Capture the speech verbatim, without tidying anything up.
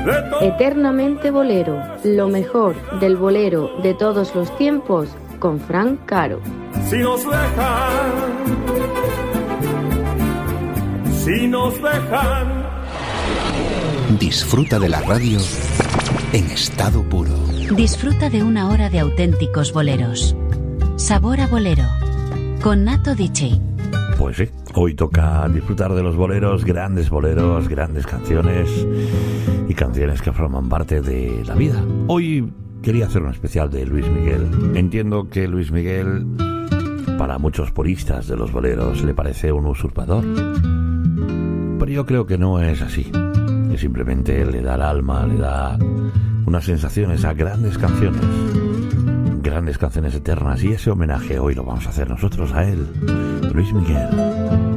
Eternamente Bolero, lo mejor del bolero de todos los tiempos, con Fran Caro. Si nos dejan, si nos dejan. Disfruta de la radio en estado puro. Disfruta de una hora de auténticos boleros. Sabor a bolero, con Nato D J. Pues sí, hoy toca disfrutar de los boleros, grandes boleros, grandes canciones y canciones que forman parte de la vida. Hoy quería hacer un especial de Luis Miguel. Entiendo que Luis Miguel, para muchos puristas de los boleros, le parece un usurpador. Pero yo creo que no es así. Que simplemente le da el alma, le da unas sensaciones a grandes canciones. Grandes canciones eternas. Y ese homenaje hoy lo vamos a hacer nosotros a él, Luis Miguel.